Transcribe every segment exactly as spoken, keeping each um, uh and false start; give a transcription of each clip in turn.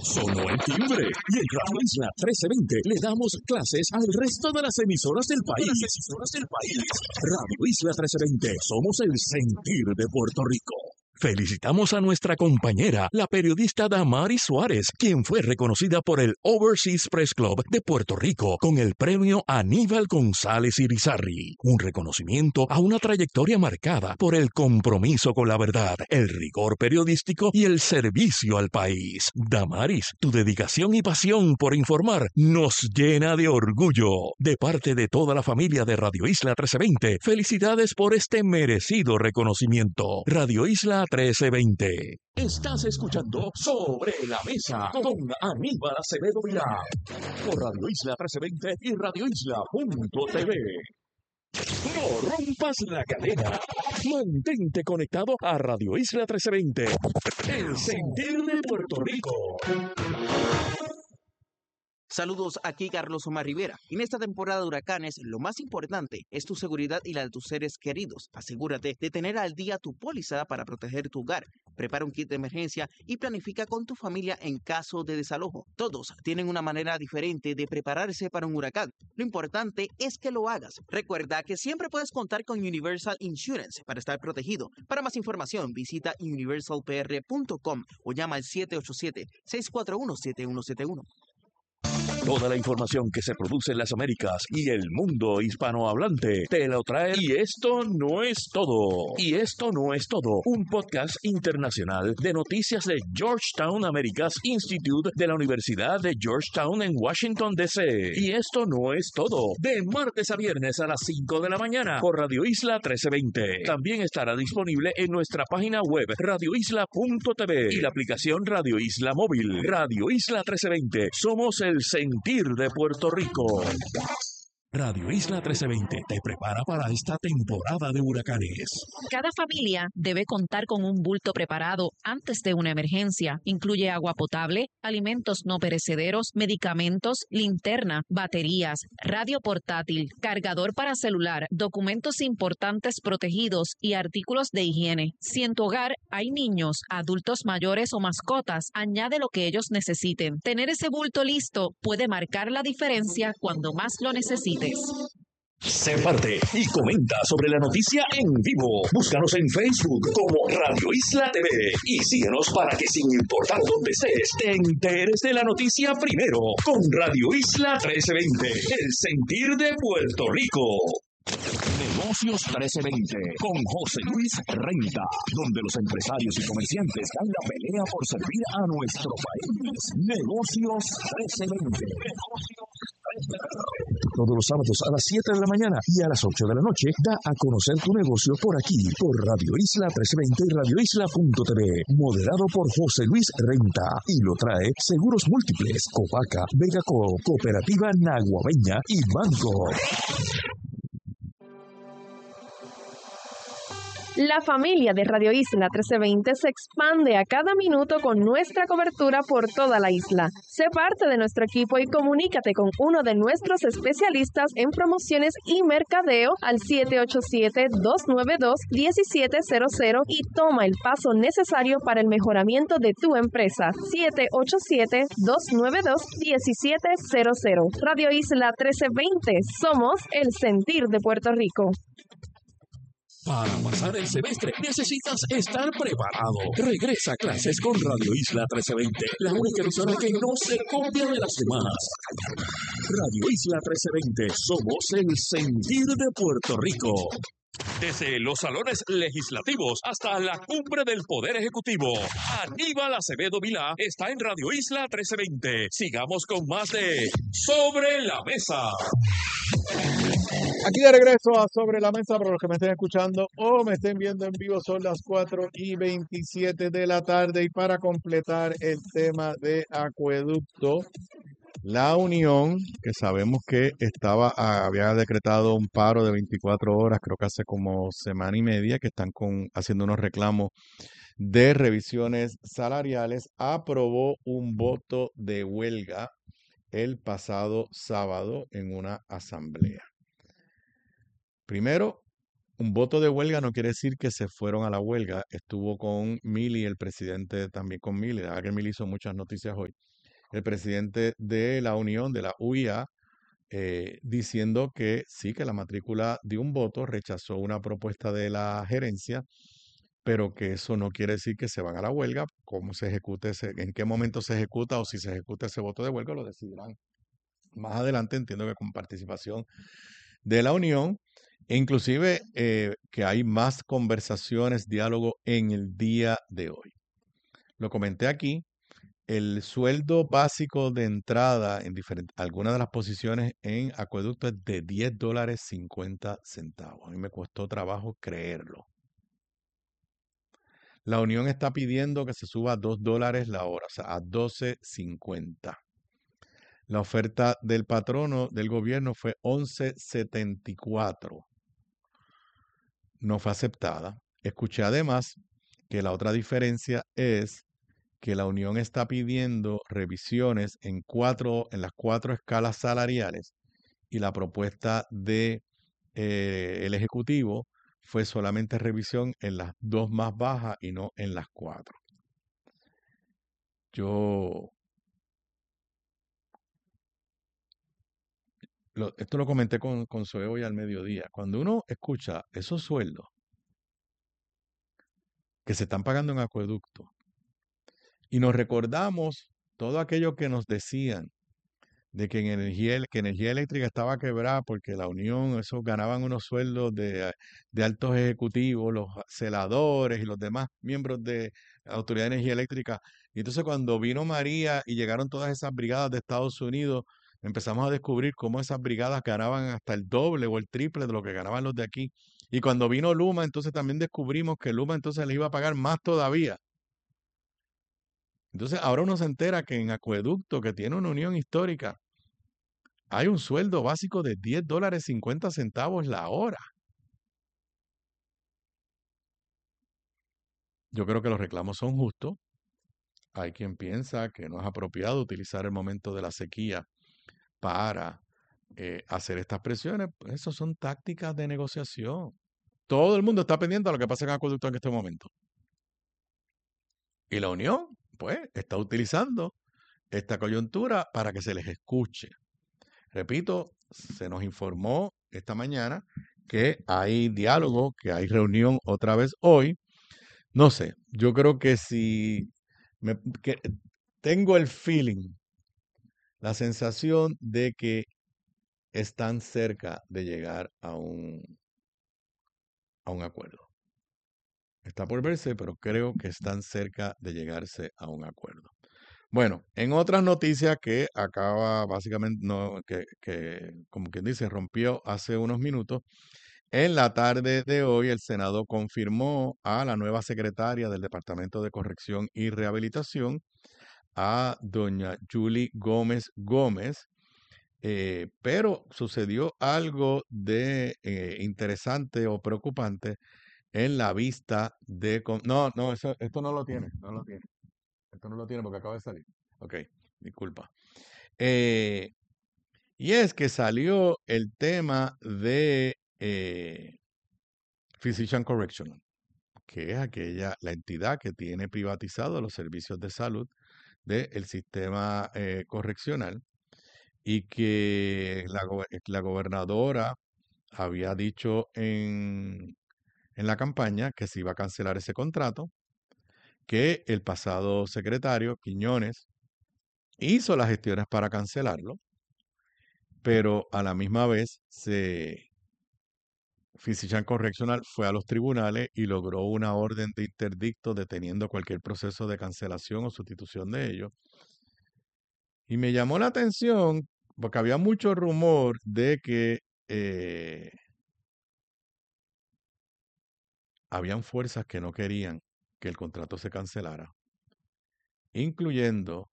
Sonó el timbre y en Radio Isla trece veinte le damos clases al resto de las emisoras del país. Las emisoras del país. Radio Isla trece veinte, somos el sentir de Puerto Rico. Felicitamos a nuestra compañera, la periodista Damaris Suárez, quien fue reconocida por el Overseas Press Club de Puerto Rico con el premio Aníbal González Irizarry, un reconocimiento a una trayectoria marcada por el compromiso con la verdad, el rigor periodístico y el servicio al país. Damaris, tu dedicación y pasión por informar nos llena de orgullo. De parte de toda la familia de Radio Isla trece veinte, felicidades por este merecido reconocimiento. Radio Isla trece veinte. Estás escuchando Sobre la Mesa con Aníbal Acevedo Vilá por Radio Isla trece veinte y radio isla punto t v. No rompas la cadena. Mantente conectado a Radio Isla trece veinte. El sentir de Puerto Rico. Saludos, aquí Carlos Omar Rivera. En esta temporada de huracanes, lo más importante es tu seguridad y la de tus seres queridos. Asegúrate de tener al día tu póliza para proteger tu hogar. Prepara un kit de emergencia y planifica con tu familia en caso de desalojo. Todos tienen una manera diferente de prepararse para un huracán. Lo importante es que lo hagas. Recuerda que siempre puedes contar con Universal Insurance para estar protegido. Para más información, visita universal p r punto com o llama al siete ocho siete, seis cuatro uno, siete uno siete uno. Toda la información que se produce en las Américas y el mundo hispanohablante te lo trae. Y esto no es todo. Y esto no es todo. Un podcast internacional de noticias de Georgetown Americas Institute de la Universidad de Georgetown en Washington, D C. Y esto no es todo. De martes a viernes a las cinco de la mañana por Radio Isla trece veinte. También estará disponible en nuestra página web radio isla punto t v y la aplicación Radio Isla Móvil. Radio Isla trece veinte. Somos el sentir de Puerto Rico. Radio Isla trece veinte te prepara para esta temporada de huracanes. Cada familia debe contar con un bulto preparado antes de una emergencia. Incluye agua potable, alimentos no perecederos, medicamentos, linterna, baterías, radio portátil, cargador para celular, documentos importantes protegidos y artículos de higiene. Si en tu hogar hay niños, adultos mayores o mascotas, añade lo que ellos necesiten. Tener ese bulto listo puede marcar la diferencia cuando más lo necesites. Sé parte y comenta sobre la noticia en vivo. Búscanos en Facebook como Radio Isla T V y síguenos para que sin importar dónde estés, te enteres de la noticia primero con Radio Isla trece veinte, el sentir de Puerto Rico. Negocios trece veinte con José Luis Renta, donde los empresarios y comerciantes dan la pelea por servir a nuestro país. Negocios trece veinte. Todos los sábados a las siete de la mañana y a las ocho de la noche da a conocer tu negocio por aquí, por Radio Isla trece veinte y radio isla punto t v. Moderado por José Luis Renta y lo trae Seguros Múltiples, Copaca, Vegaco, Cooperativa Naguabeña y Banco. La familia de Radio Isla trece veinte se expande a cada minuto con nuestra cobertura por toda la isla. Sé parte de nuestro equipo y comunícate con uno de nuestros especialistas en promociones y mercadeo al siete ocho siete, dos nueve dos, uno siete cero cero y toma el paso necesario para el mejoramiento de tu empresa. siete ocho siete, dos nueve dos, uno siete cero cero. Radio Isla trece veinte. Somos el sentir de Puerto Rico. Para pasar el semestre necesitas estar preparado. Regresa a clases con Radio Isla trece veinte, la única emisora que no se copia de las demás. Radio Isla trece veinte, somos el sentir de Puerto Rico. Desde los salones legislativos hasta la cumbre del Poder Ejecutivo, Aníbal Acevedo Vilá está en Radio Isla trece veinte. Sigamos con más de Sobre la Mesa. Aquí de regreso a Sobre la Mesa, para los que me estén escuchando o me estén viendo en vivo, son las cuatro y veintisiete de la tarde. Y para completar el tema de acueducto, la Unión, que sabemos que estaba había decretado un paro de veinticuatro horas, creo que hace como semana y media, que están con, haciendo unos reclamos de revisiones salariales, aprobó un voto de huelga el pasado sábado en una asamblea. Primero, un voto de huelga no quiere decir que se fueron a la huelga. Estuvo con Mili, el presidente también con Mili, la verdad que Mili hizo muchas noticias hoy. El presidente de la Unión, de la U I A, eh, diciendo que sí, que la matrícula dio un voto, rechazó una propuesta de la gerencia, pero que eso no quiere decir que se van a la huelga. Cómo se ejecute, ese, en qué momento se ejecuta o si se ejecuta ese voto de huelga, lo decidirán más adelante. Entiendo que con participación de la Unión, e inclusive eh, que hay más conversaciones, diálogo en el día de hoy. Lo comenté aquí. El sueldo básico de entrada en diferentes, algunas de las posiciones en acueducto es de diez dólares cincuenta centavos. A mí me costó trabajo creerlo. La Unión está pidiendo que se suba a dos dólares la hora, o sea, a doce cincuenta. La oferta del patrono del gobierno fue once setenta y cuatro. No fue aceptada. Escuché además que la otra diferencia es que la Unión está pidiendo revisiones en cuatro, en las cuatro escalas salariales, y la propuesta de eh, el Ejecutivo fue solamente revisión en las dos más bajas y no en las cuatro. Yo lo- esto lo comenté con, con Zoe hoy al mediodía. Cuando uno escucha esos sueldos que se están pagando en acueducto y nos recordamos todo aquello que nos decían de que en energía, el- que energía eléctrica estaba quebrada porque la Unión, esos ganaban unos sueldos de, de altos ejecutivos, los celadores y los demás miembros de la Autoridad de Energía Eléctrica. Y entonces cuando vino María y llegaron todas esas brigadas de Estados Unidos, empezamos a descubrir cómo esas brigadas ganaban hasta el doble o el triple de lo que ganaban los de aquí. Y cuando vino Luma, entonces también descubrimos que Luma entonces les iba a pagar más todavía. Entonces ahora uno se entera que en Acueducto, que tiene una unión histórica, hay un sueldo básico de diez dólares cincuenta centavos la hora. Yo creo que los reclamos son justos. Hay quien piensa que no es apropiado utilizar el momento de la sequía para eh, hacer estas presiones. Pues eso son tácticas de negociación. Todo el mundo está pendiente a lo que pasa en Acueducto en este momento. Y la Unión, pues, está utilizando esta coyuntura para que se les escuche. Repito, se nos informó esta mañana que hay diálogo, que hay reunión otra vez hoy. No sé, yo creo que si me, que tengo el feeling, la sensación de que están cerca de llegar a un, a un acuerdo. Está por verse, pero creo que están cerca de llegarse a un acuerdo. Bueno, en otras noticias que acaba básicamente, no, que, que como quien dice, rompió hace unos minutos, en la tarde de hoy el Senado confirmó a la nueva secretaria del Departamento de Corrección y Rehabilitación, a doña Julie Gómez Gómez, eh, pero sucedió algo de eh, interesante o preocupante en la vista de... con- No, no, eso, esto no lo tiene, no lo tiene. Esto no lo tiene porque acaba de salir. Ok, disculpa. Eh, y es que salió el tema de eh, Physician Correctional, que es aquella, la entidad que tiene privatizado los servicios de salud del sistema eh, correccional, y que la, go- eh, la gobernadora había dicho en, en la campaña que se iba a cancelar ese contrato, que el pasado secretario, Quiñones, hizo las gestiones para cancelarlo, pero a la misma vez se Physician Correctional fue a los tribunales y logró una orden de interdicto deteniendo cualquier proceso de cancelación o sustitución de ellos. Y me llamó la atención porque había mucho rumor de que eh, habían fuerzas que no querían que el contrato se cancelara, incluyendo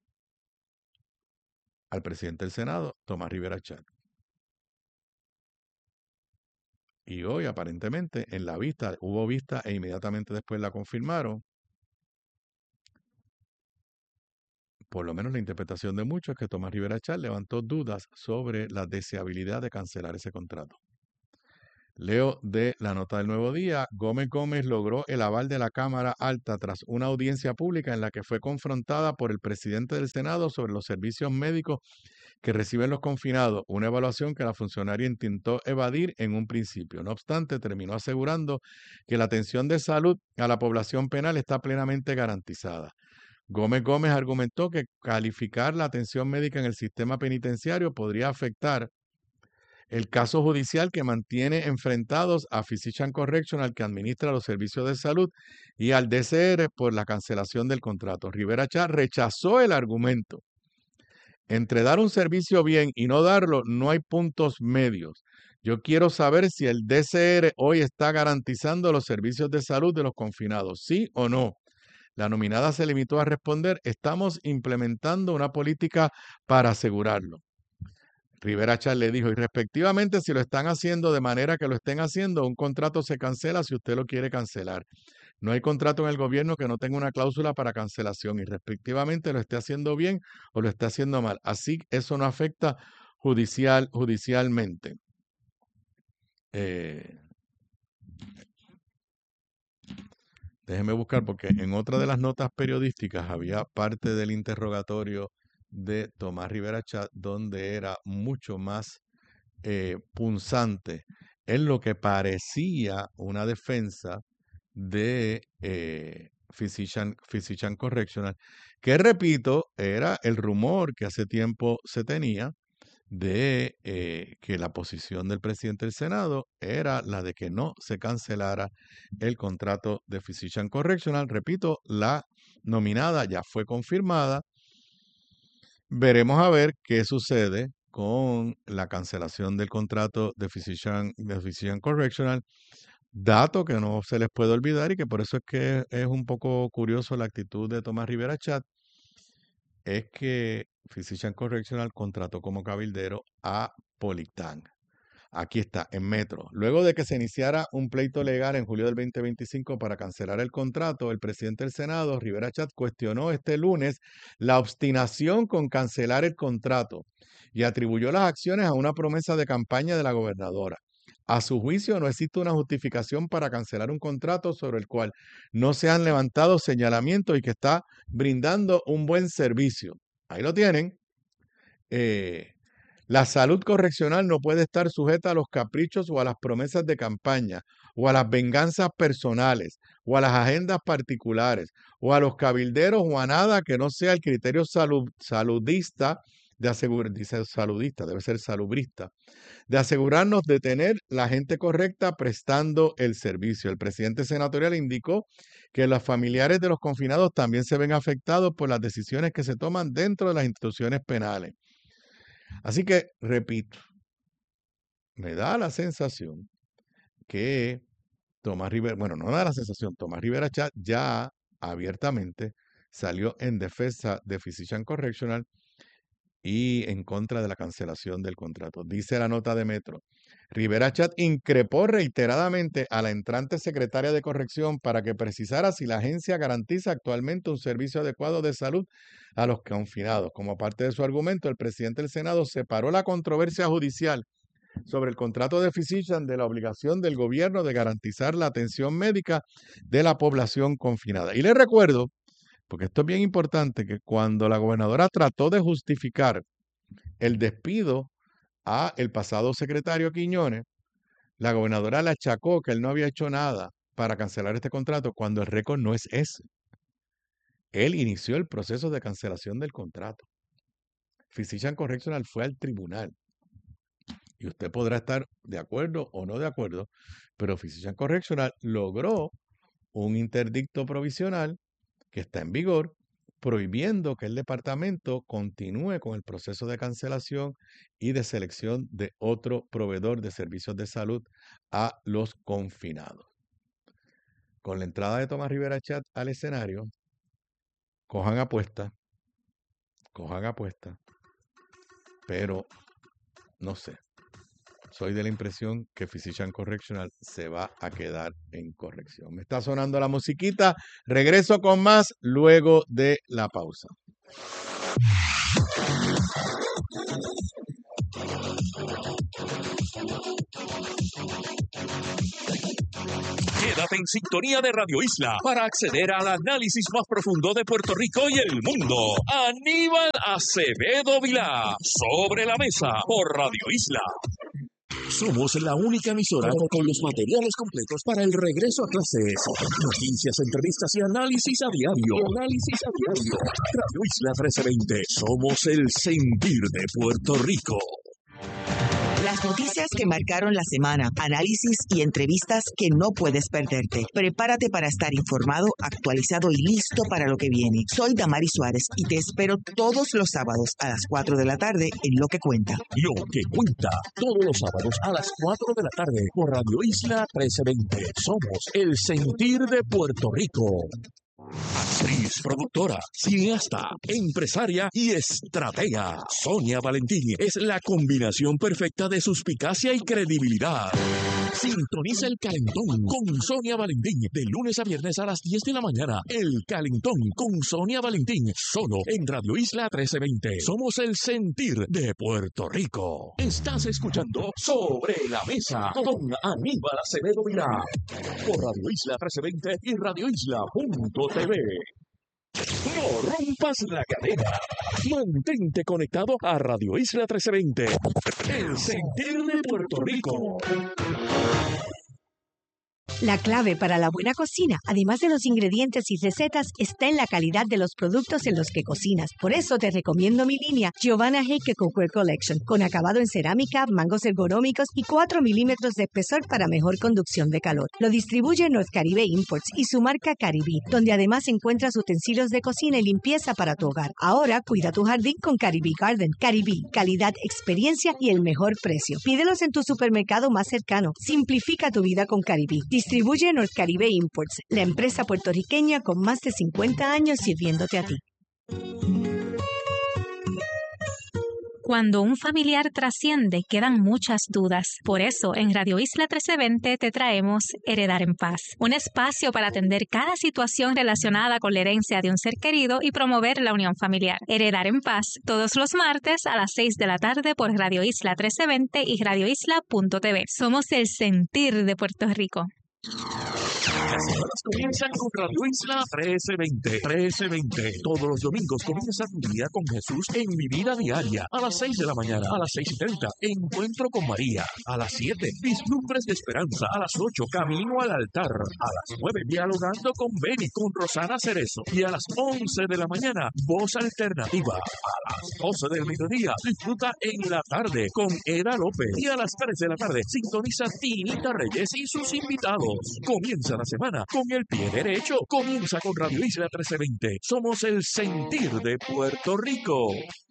al presidente del Senado, Tomás Rivera Chat. Y hoy, aparentemente, en la vista, hubo vista e inmediatamente después la confirmaron. Por lo menos la interpretación de muchos es que Tomás Rivera Chat levantó dudas sobre la deseabilidad de cancelar ese contrato. Leo de la nota del Nuevo Día. Gómez Gómez logró el aval de la Cámara Alta tras una audiencia pública en la que fue confrontada por el presidente del Senado sobre los servicios médicos que reciben los confinados, una evaluación que la funcionaria intentó evadir en un principio. No obstante, terminó asegurando que la atención de salud a la población penal está plenamente garantizada. Gómez Gómez argumentó que calificar la atención médica en el sistema penitenciario podría afectar el caso judicial que mantiene enfrentados a Physicians Correctional, que administra los servicios de salud, y al D C R por la cancelación del contrato. Rivera Chat rechazó el argumento. Entre dar un servicio bien y no darlo, no hay puntos medios. Yo quiero saber si el D C R hoy está garantizando los servicios de salud de los confinados, ¿sí o no? La nominada se limitó a responder, estamos implementando una política para asegurarlo. Rivera Chat le dijo, y respectivamente, si lo están haciendo de manera que lo estén haciendo, un contrato se cancela si usted lo quiere cancelar. No hay contrato en el gobierno que no tenga una cláusula para cancelación y respectivamente lo esté haciendo bien o lo esté haciendo mal. Así eso no afecta judicial, judicialmente. Eh, déjeme buscar porque en otra de las notas periodísticas había parte del interrogatorio de Tomás Rivera Chat donde era mucho más eh, punzante en lo que parecía una defensa de eh, Physician, Physician Correctional, que repito, era el rumor que hace tiempo se tenía de eh, que la posición del presidente del Senado era la de que no se cancelara el contrato de Physician Correctional. Repito, la nominada ya fue confirmada. Veremos a ver qué sucede con la cancelación del contrato de Physician, de Physician Correctional. Dato que no se les puede olvidar y que por eso es que es un poco curioso la actitud de Tomás Rivera Chat, es que Physician Correctional contrató como cabildero a Politang. Aquí está, en Metro. Luego de que se iniciara un pleito legal en julio del veinte veinticinco para cancelar el contrato, el presidente del Senado, Rivera Chat, cuestionó este lunes la obstinación con cancelar el contrato y atribuyó las acciones a una promesa de campaña de la gobernadora. A su juicio, no existe una justificación para cancelar un contrato sobre el cual no se han levantado señalamientos y que está brindando un buen servicio. Ahí lo tienen. Eh, la salud correccional no puede estar sujeta a los caprichos o a las promesas de campaña, o a las venganzas personales, o a las agendas particulares, o a los cabilderos, o a nada que no sea el criterio salud, saludista de asegurar, dice saludista, debe ser salubrista, de asegurarnos de tener la gente correcta prestando el servicio. El presidente senatorial indicó que los familiares de los confinados también se ven afectados por las decisiones que se toman dentro de las instituciones penales. Así que, repito, me da la sensación que Tomás Rivera, bueno, no me da la sensación, Tomás Rivera Chat ya abiertamente salió en defensa de Physician Correctional y en contra de la cancelación del contrato. Dice la nota de Metro, Rivera Chat increpó reiteradamente a la entrante secretaria de Corrección para que precisara si la agencia garantiza actualmente un servicio adecuado de salud a los confinados. Como parte de su argumento, el presidente del Senado separó la controversia judicial sobre el contrato de Physician de la obligación del gobierno de garantizar la atención médica de la población confinada. Y les recuerdo, porque esto es bien importante, que cuando la gobernadora trató de justificar el despido a el pasado secretario Quiñones, la gobernadora le achacó que él no había hecho nada para cancelar este contrato cuando el récord no es ese. Él inició el proceso de cancelación del contrato. Physician Correctional fue al tribunal. Y usted podrá estar de acuerdo o no de acuerdo, pero Physician Correctional logró un interdicto provisional que está en vigor, prohibiendo que el departamento continúe con el proceso de cancelación y de selección de otro proveedor de servicios de salud a los confinados. Con la entrada de Tomás Rivera Chat al escenario, cojan apuesta, cojan apuesta, pero no sé. Soy de la impresión que Physician Correctional se va a quedar en corrección. Me está sonando la musiquita. Regreso con más luego de la pausa. Mantente en sintonía de Radio Isla para acceder al análisis más profundo de Puerto Rico y el mundo. Aníbal Acevedo Vilá, Sobre la Mesa, por Radio Isla. Somos la única emisora con los materiales completos para el regreso a clases. Noticias, entrevistas y análisis a diario. Análisis a diario. Radio Isla trece veinte. Somos el sentir de Puerto Rico. Las noticias que marcaron la semana, análisis y entrevistas que no puedes perderte. Prepárate para estar informado, actualizado y listo para lo que viene. Soy Damari Suárez y te espero todos los sábados a las cuatro de la tarde en Lo que Cuenta. Lo que Cuenta, todos los sábados a las cuatro de la tarde por Radio Isla trece veinte. Somos el sentir de Puerto Rico. Actriz, productora, cineasta, empresaria y estratega. Sonia Valentín es la combinación perfecta de suspicacia y credibilidad. Sintoniza El Calentón con Sonia Valentín de lunes a viernes a las diez de la mañana. El Calentón con Sonia Valentín, solo en Radio Isla trece veinte. Somos el sentir de Puerto Rico. Estás escuchando Sobre la Mesa con Aníbal Acevedo Vilá por Radio Isla trece veinte y Radio Isla punto t v. No rompas la cadena. Mantente conectado a Radio Isla trece veinte. El sentir de Puerto Rico. La clave para la buena cocina, además de los ingredientes y recetas, está en la calidad de los productos en los que cocinas. Por eso te recomiendo mi línea Giovanna Heike Cookware Collection, con acabado en cerámica, mangos ergonómicos y cuatro milímetros de espesor para mejor conducción de calor. Lo distribuye North Caribe Imports y su marca Caribí, donde además encuentras utensilios de cocina y limpieza para tu hogar. Ahora cuida tu jardín con Caribí Garden. Caribí, calidad, experiencia y el mejor precio. Pídelos en tu supermercado más cercano. Simplifica tu vida con Caribí. Distribuye North Caribe Imports, la empresa puertorriqueña con más de cincuenta años sirviéndote a ti. Cuando un familiar trasciende, quedan muchas dudas. Por eso, en Radio Isla trece veinte te traemos Heredar en Paz, un espacio para atender cada situación relacionada con la herencia de un ser querido y promover la unión familiar. Heredar en Paz, todos los martes a las seis de la tarde por Radio Isla trece veinte y Radio Isla punto t v. Somos el sentir de Puerto Rico. Las semanas comienzan con Radio Isla trece veinte. trece veinte. Todos los domingos comienza un día con Jesús en Mi Vida Diaria. A las seis de la mañana. A las seis y treinta. Encuentro con María. A las siete. Vislumbres de Esperanza. A las ocho. Camino al altar. A las nueve. Dialogando con Beni, con Rosana Cerezo. Y a las once de la mañana. Voz Alternativa. A las doce del mediodía. Disfruta en la tarde con Eda López. Y a las tres de la tarde. Sintoniza Tinita Reyes y sus invitados. Comienza la semana con el pie derecho. Comienza con Radio Isla trece veinte. Somos el sentir de Puerto Rico.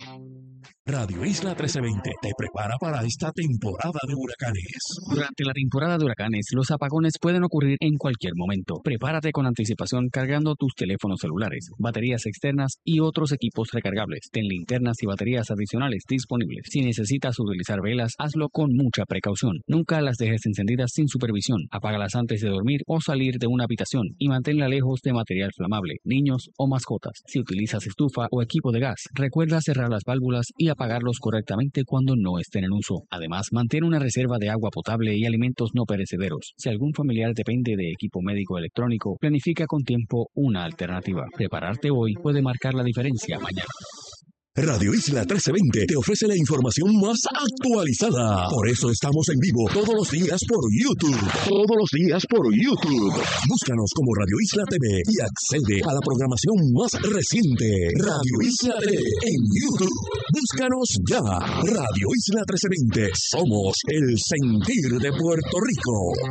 Radio Isla trece veinte te prepara para esta temporada de huracanes. Durante la temporada de huracanes, los apagones pueden ocurrir en cualquier momento. Prepárate con anticipación cargando tus teléfonos celulares, baterías externas y otros equipos recargables. Ten linternas y baterías adicionales disponibles. Si necesitas utilizar velas, hazlo con mucha precaución. Nunca las dejes encendidas sin supervisión. Apágalas antes de dormir o salir de una habitación y manténla lejos de material flamable, niños o mascotas. Si utilizas estufa o equipo de gas, recuerda cerrar las válvulas y apagarlos correctamente cuando no estén en uso. Además, mantén una reserva de agua potable y alimentos no perecederos. Si algún familiar depende de equipo médico electrónico, planifica con tiempo una alternativa. Prepararte hoy puede marcar la diferencia mañana. Radio Isla trece veinte te ofrece la información más actualizada. Por eso estamos en vivo todos los días por YouTube. Todos los días por YouTube. Búscanos como Radio Isla T V y accede a la programación más reciente. Radio Isla T V en YouTube. Búscanos ya. Radio Isla trece veinte. Somos el sentir de Puerto Rico.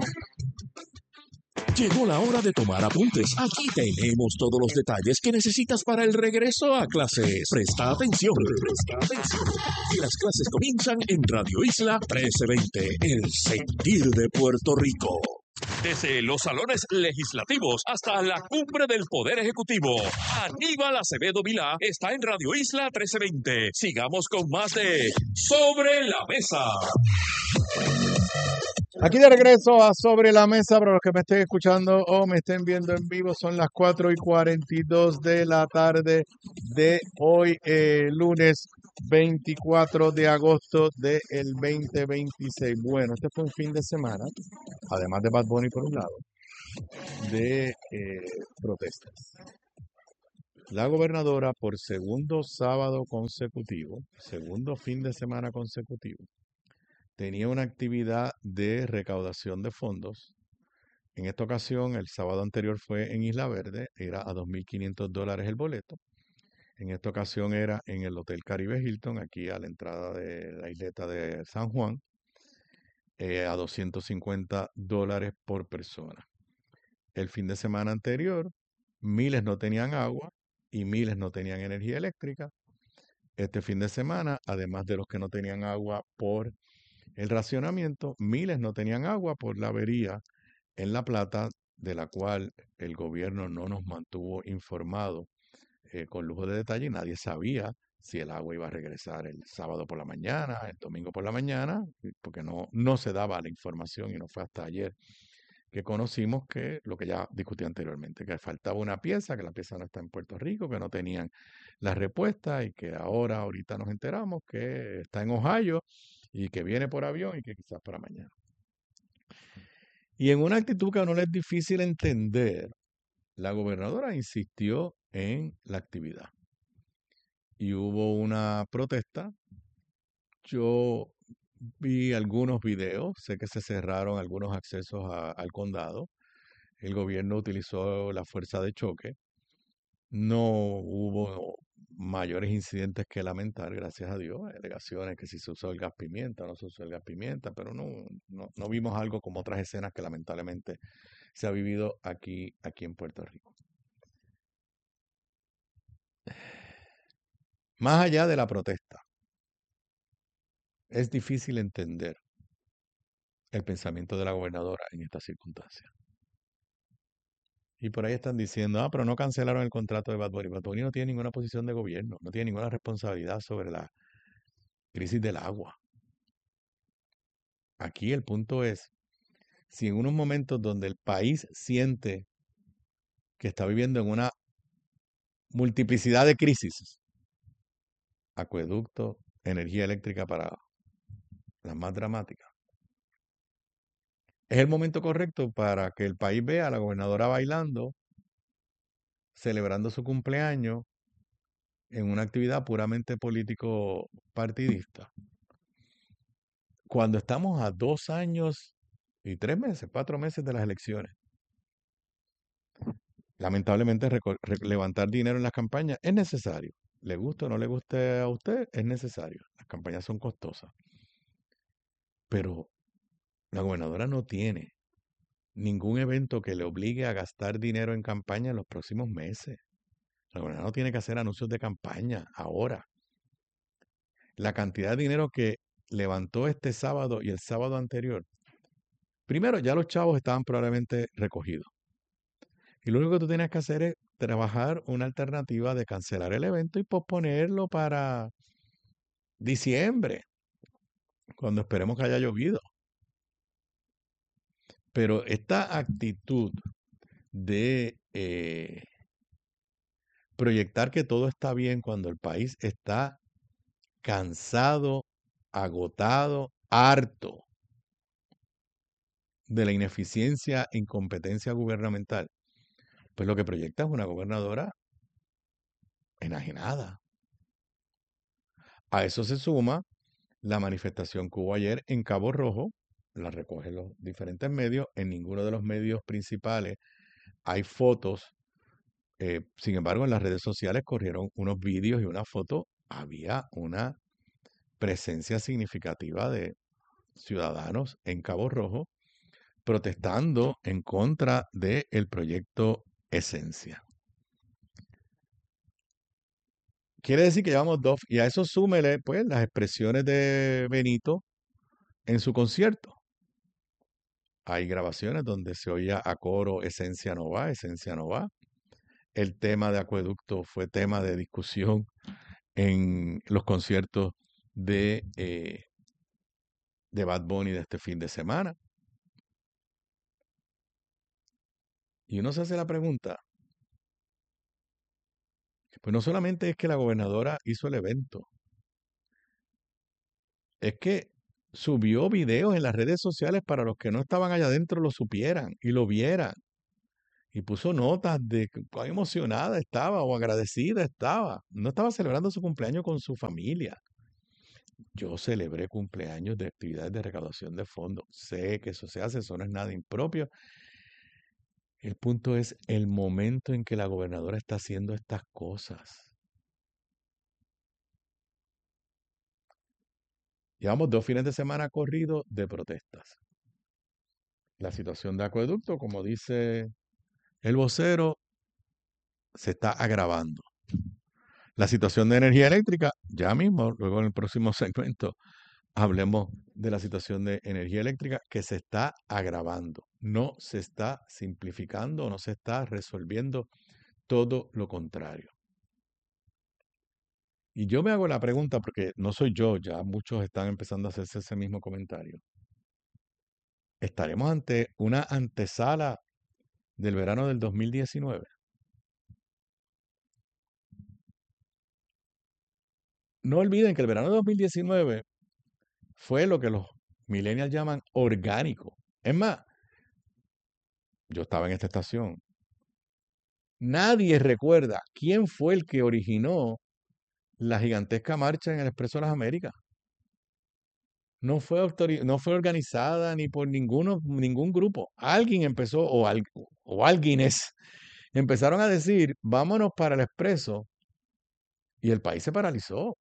Llegó la hora de tomar apuntes. Aquí tenemos todos los detalles que necesitas para el regreso a clases. Presta atención. Presta atención. Y las clases comienzan en Radio Isla trece veinte, el sentir de Puerto Rico. Desde los salones legislativos hasta la cumbre del Poder Ejecutivo, Aníbal Acevedo Vilá está en Radio Isla trece veinte. Sigamos con más de Sobre la Mesa. Aquí de regreso a Sobre la Mesa, para los que me estén escuchando o me estén viendo en vivo, son las cuatro y cuarenta y dos de la tarde de hoy, eh, lunes veinticuatro de agosto del veinte veintiséis. Bueno, este fue un fin de semana, además de Bad Bunny por un lado, de eh, protestas. La gobernadora, por segundo sábado consecutivo, segundo fin de semana consecutivo, tenía una actividad de recaudación de fondos. En esta ocasión, el sábado anterior fue en Isla Verde, era a dos mil quinientos dólares el boleto. En esta ocasión era en el Hotel Caribe Hilton, aquí a la entrada de la isleta de San Juan, eh, a doscientos cincuenta dólares por persona. El fin de semana anterior, miles no tenían agua y miles no tenían energía eléctrica. Este fin de semana, además de los que no tenían agua por el racionamiento, miles no tenían agua por la avería en La Plata, de la cual el gobierno no nos mantuvo informados eh, con lujo de detalle y nadie sabía si el agua iba a regresar el sábado por la mañana, el domingo por la mañana, porque no, no se daba la información y no fue hasta ayer que conocimos que lo que ya discutí anteriormente, que faltaba una pieza, que la pieza no está en Puerto Rico, que no tenían la respuesta y que ahora, ahorita nos enteramos que está en Ohio y que viene por avión y que quizás para mañana. Y en una actitud que no le es difícil entender, la gobernadora insistió en la actividad. Y hubo una protesta. Yo vi algunos videos, sé que se cerraron algunos accesos a, al condado. El gobierno utilizó la fuerza de choque. No hubo mayores incidentes que lamentar, gracias a Dios. Hay alegaciones que si se usó el gas pimienta, no se usó el gas pimienta, pero no, no, no vimos algo como otras escenas que lamentablemente se ha vivido aquí, aquí en Puerto Rico. Más allá de la protesta, es difícil entender el pensamiento de la gobernadora en estas circunstancias. Y por ahí están diciendo, ah, pero no cancelaron el contrato de Bad Bunny. Bad Bunny no tiene ninguna posición de gobierno, no tiene ninguna responsabilidad sobre la crisis del agua. Aquí el punto es, si en unos momentos donde el país siente que está viviendo en una multiplicidad de crisis, acueducto, energía eléctrica para las más dramáticas, es el momento correcto para que el país vea a la gobernadora bailando, celebrando su cumpleaños en una actividad puramente político-partidista. Cuando estamos a dos años y tres meses, cuatro meses de las elecciones, lamentablemente levantar dinero en las campañas es necesario. Le guste o no le guste a usted, es necesario. Las campañas son costosas. Pero la gobernadora no tiene ningún evento que le obligue a gastar dinero en campaña en los próximos meses. La gobernadora no tiene que hacer anuncios de campaña ahora. La cantidad de dinero que levantó este sábado y el sábado anterior, primero ya los chavos estaban probablemente recogidos. Y lo único que tú tienes que hacer es trabajar una alternativa de cancelar el evento y posponerlo para diciembre, cuando esperemos que haya llovido. Pero esta actitud de eh, proyectar que todo está bien cuando el país está cansado, agotado, harto de la ineficiencia e incompetencia gubernamental, pues lo que proyecta es una gobernadora enajenada. A eso se suma la manifestación que hubo ayer en Cabo Rojo, la recogen los diferentes medios, en ninguno de los medios principales hay fotos, eh, sin embargo en las redes sociales corrieron unos vídeos y una foto, había una presencia significativa de ciudadanos en Cabo Rojo protestando en contra del proyecto Esencia. Quiere decir que llevamos dos, y a eso súmele pues las expresiones de Benito en su concierto. Hay grabaciones donde se oía a coro Esencia no va, Esencia no va. El tema de acueducto fue tema de discusión en los conciertos de, eh, de Bad Bunny de este fin de semana. Y uno se hace la pregunta, pues no solamente es que la gobernadora hizo el evento, es que subió videos en las redes sociales para los que no estaban allá adentro lo supieran y lo vieran. y puso notas de cuán emocionada estaba o agradecida estaba. No estaba celebrando su cumpleaños con su familia. Yo celebré cumpleaños de actividades de recaudación de fondos. Sé que eso se hace, eso no es nada impropio. El punto es el momento en que la gobernadora está haciendo estas cosas. Llevamos dos fines de semana corridos de protestas. La situación de acueducto, como dice el vocero, se está agravando. La situación de energía eléctrica, ya mismo, luego en el próximo segmento, hablemos de la situación de energía eléctrica que se está agravando. No se está simplificando, no se está resolviendo, todo lo contrario. Y yo me hago la pregunta, porque no soy yo, ya muchos están empezando a hacerse ese mismo comentario. ¿Estaremos ante una antesala del verano del dos mil diecinueve? No olviden que el verano de dos mil diecinueve fue lo que los millennials llaman orgánico. Es más, yo estaba en esta estación. Nadie recuerda quién fue el que originó la gigantesca marcha en el Expreso de las Américas. No fue, autori- no fue organizada ni por ninguno, ningún grupo. Alguien empezó, o, al, o alguienes, empezaron a decir, vámonos para el Expreso, y el país se paralizó.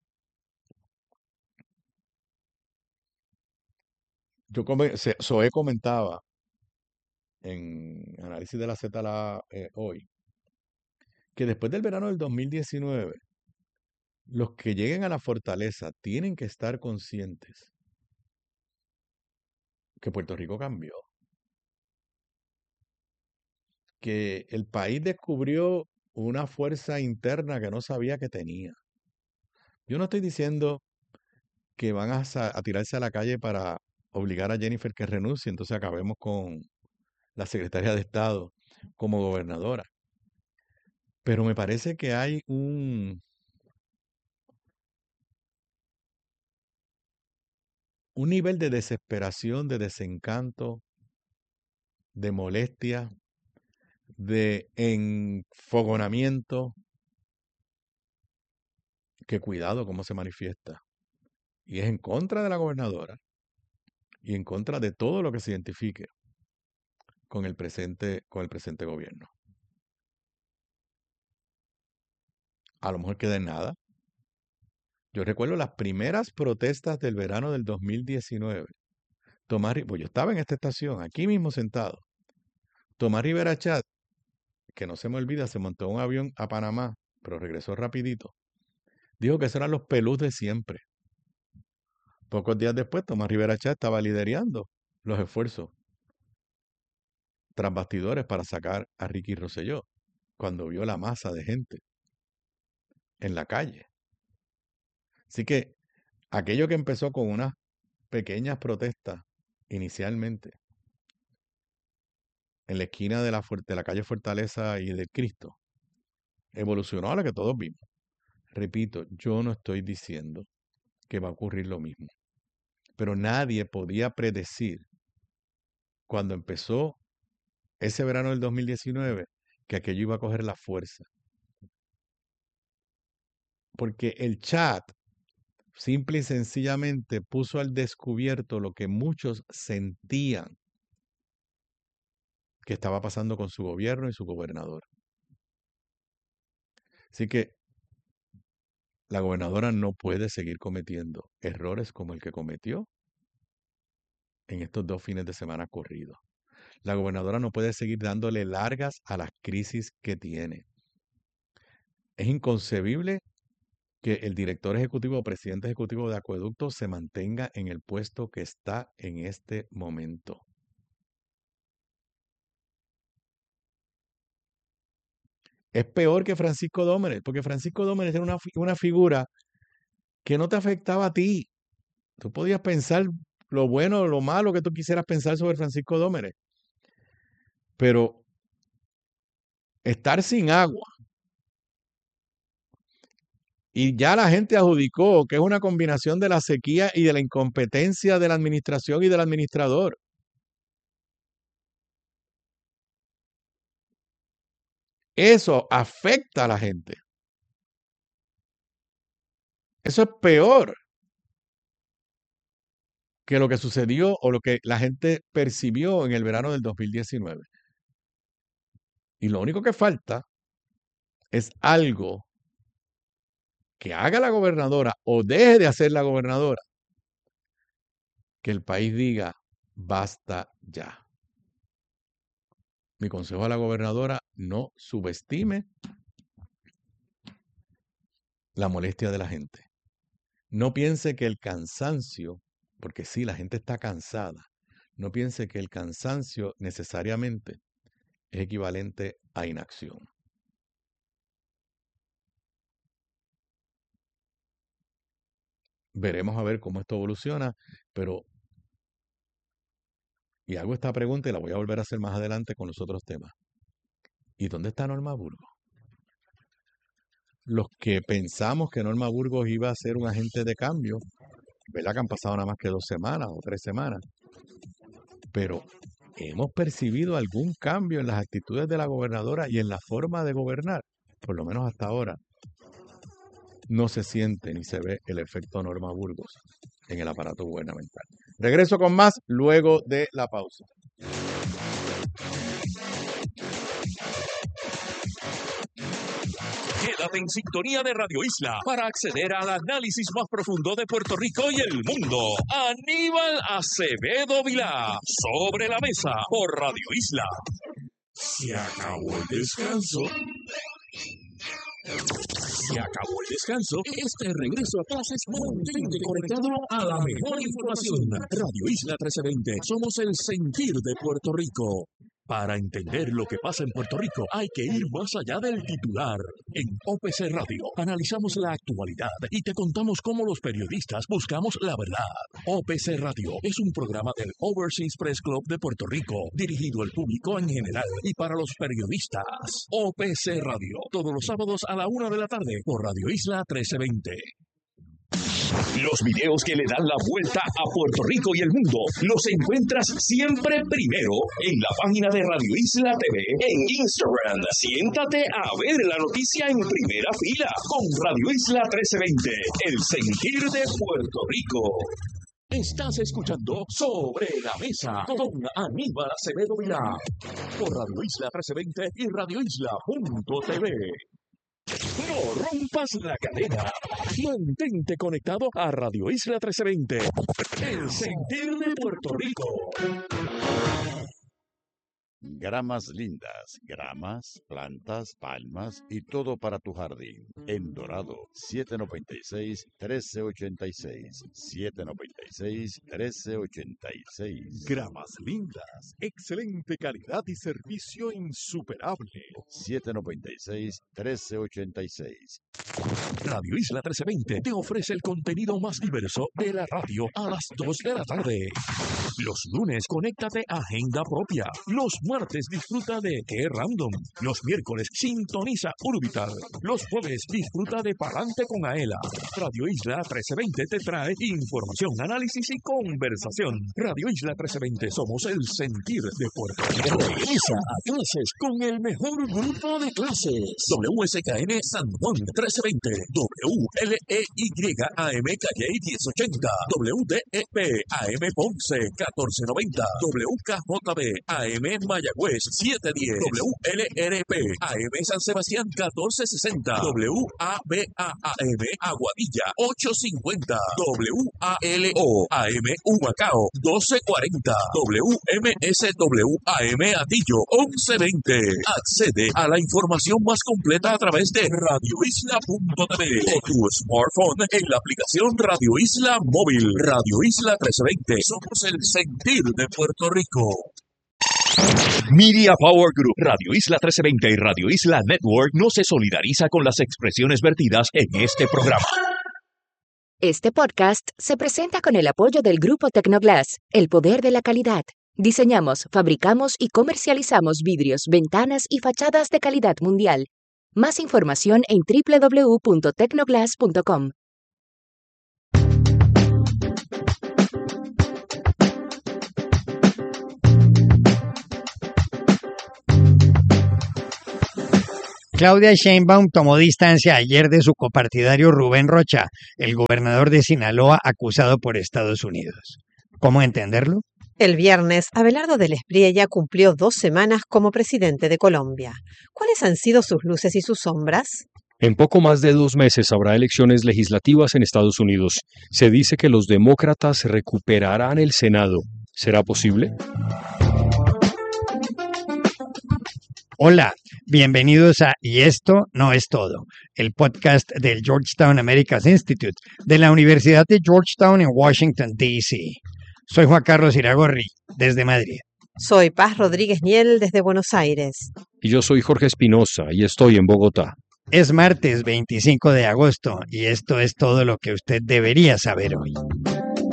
Yo come- se- Zoé comentaba en Análisis de la Z la, eh, hoy, que después del verano del dos mil diecinueve, los que lleguen a la fortaleza tienen que estar conscientes que Puerto Rico cambió, que el país descubrió una fuerza interna que no sabía que tenía. Yo no estoy diciendo que van a, sa- a tirarse a la calle para obligar a Jennifer que renuncie, entonces acabemos con la secretaria de Estado como gobernadora. Pero me parece que hay un, un nivel de desesperación, de desencanto, de molestia, de enfogonamiento, que cuidado cómo se manifiesta. Y es en contra de la gobernadora y en contra de todo lo que se identifique con el presente, con el presente gobierno. A lo mejor queda en nada. Yo recuerdo las primeras protestas del verano del dos mil diecinueve. Tomás, Ri- pues yo estaba en esta estación, aquí mismo sentado. Tomás Rivera Chat, que no se me olvida, se montó en un avión a Panamá, pero regresó rapidito. Dijo que esos eran los pelús de siempre. Pocos días después, Tomás Rivera Chat estaba liderando los esfuerzos tras bastidores para sacar a Ricky Rosselló, cuando vio la masa de gente en la calle. Así que aquello que empezó con unas pequeñas protestas inicialmente en la esquina de la, fuer- de la calle Fortaleza y del Cristo, evolucionó a lo que todos vimos. Repito, yo no estoy diciendo que va a ocurrir lo mismo, pero nadie podía predecir cuando empezó ese verano del dos mil diecinueve que aquello iba a coger la fuerza. Porque el chat simple y sencillamente puso al descubierto lo que muchos sentían que estaba pasando con su gobierno y su gobernador. Así que la gobernadora no puede seguir cometiendo errores como el que cometió en estos dos fines de semana corridos. La gobernadora no puede seguir dándole largas a las crisis que tiene. Es inconcebible que el director ejecutivo o presidente ejecutivo de Acueducto se mantenga en el puesto que está en este momento. Es peor que Francisco Dómenes, porque Francisco Dómenes era una, fi- una figura que no te afectaba a ti. Tú podías pensar lo bueno o lo malo que tú quisieras pensar sobre Francisco Dómenes, pero estar sin agua y ya la gente adjudicó que es una combinación de la sequía y de la incompetencia de la administración y del administrador. Eso afecta a la gente. Eso es peor que lo que sucedió o lo que la gente percibió en el verano del dos mil diecinueve. Y lo único que falta es algo que haga la gobernadora o deje de hacer la gobernadora, que el país diga, basta ya. Mi consejo a la gobernadora, no subestime la molestia de la gente. No piense que el cansancio, porque sí, la gente está cansada, no piense que el cansancio necesariamente es equivalente a inacción. Veremos a ver cómo esto evoluciona, pero, y hago esta pregunta y la voy a volver a hacer más adelante con los otros temas. ¿Y dónde está Norma Burgos? Los que pensamos que Norma Burgos iba a ser un agente de cambio, ¿verdad? Que han pasado nada más que dos semanas o tres semanas. Pero hemos percibido algún cambio en las actitudes de la gobernadora y en la forma de gobernar. Por lo menos hasta ahora no se siente ni se ve el efecto Norma Burgos en el aparato gubernamental. Regreso con más luego de la pausa. Quédate en sintonía de Radio Isla para acceder al análisis más profundo de Puerto Rico y el mundo. Aníbal Acevedo Vilá, Sobre la Mesa, por Radio Isla. Se acabó el descanso. Se acabó el descanso. Este regreso a clases, mantente conectado a la mejor información. Radio Isla trece veinte. Somos el sentir de Puerto Rico. Para entender lo que pasa en Puerto Rico, hay que ir más allá del titular. En O P C Radio analizamos la actualidad y te contamos cómo los periodistas buscamos la verdad. O P C Radio es un programa del Overseas Press Club de Puerto Rico, dirigido al público en general y para los periodistas. O P C Radio, todos los sábados a la una de la tarde por Radio Isla trece veinte. Los videos que le dan la vuelta a Puerto Rico y el mundo los encuentras siempre primero en la página de Radio Isla T V en Instagram. Siéntate a ver la noticia en primera fila con Radio Isla trece veinte, el sentir de Puerto Rico. Estás escuchando Sobre la Mesa con Aníbal Acevedo Vilá por Radio Isla trece veinte y Radio Isla punto t v. No rompas la cadena. Mantente conectado a Radio Isla trece veinte, el sentir de Puerto Rico. Gramas lindas, gramas, plantas, palmas y todo para tu jardín. En Dorado, siete noventa y seis, trece ochenta y seis. siete noventa y seis, trece ochenta y seis. Gramas lindas, excelente calidad y servicio insuperable. siete noventa y seis, trece ochenta y seis. Radio Isla trece veinte te ofrece el contenido más diverso de la radio a las dos de la tarde. Los lunes, conéctate a Agenda Propia. Los martes, disfruta de Qué Random. Los miércoles, sintoniza Urbital. Los jueves, disfruta de Palante con Aela. Radio Isla trece veinte te trae información, análisis y conversación. Radio Isla trece veinte, somos el sentir de Puerto Rico. Regresa a clases con el mejor grupo de clases. W S K N San Juan trece veinte. W L E Y A M Calle diez ochenta. W D E P A M Ponce catorce noventa. W K J B A M Mayagüez siete diez. W L R P A M San Sebastián catorce sesenta. W A B A A M Aguadilla ocho cincuenta. W A L O A M Humacao doce cuarenta. W M S W A M Atillo once veinte. Accede a la información más completa a través de Radio Isla punto t v o tu smartphone en la aplicación Radio Isla Móvil. Radio Isla trece veinte. Somos el sentir de Puerto Rico. Media Power Group, Radio Isla trece veinte y Radio Isla Network no se solidariza con las expresiones vertidas en este programa. Este podcast se presenta con el apoyo del Grupo Tecnoglass, el poder de la calidad. Diseñamos, fabricamos y comercializamos vidrios, ventanas y fachadas de calidad mundial. Más información en doble u doble u doble u punto tecnoglass punto com. Claudia Sheinbaum tomó distancia ayer de su copartidario Rubén Rocha, el gobernador de Sinaloa acusado por Estados Unidos. ¿Cómo entenderlo? El viernes, Abelardo del Espriella cumplió dos semanas como presidente de Colombia. ¿Cuáles han sido sus luces y sus sombras? En poco más de dos meses habrá elecciones legislativas en Estados Unidos. Se dice que los demócratas recuperarán el Senado. ¿Será posible? Hola, bienvenidos a Y esto no es todo, el podcast del Georgetown Americas Institute de la Universidad de Georgetown en Washington, D C Soy Juan Carlos Iragorri, desde Madrid. Soy Paz Rodríguez Niel, desde Buenos Aires. Y yo soy Jorge Espinosa y estoy en Bogotá. Es martes veinticinco de agosto y esto es todo lo que usted debería saber hoy.